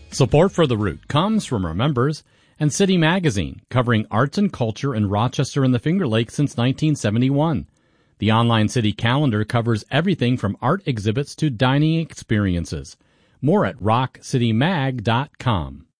Support for The Root comes from our members and City Magazine, covering arts and culture in Rochester and the Finger Lakes since 1971. The online city calendar covers everything from art exhibits to dining experiences. More at rockcitymag.com.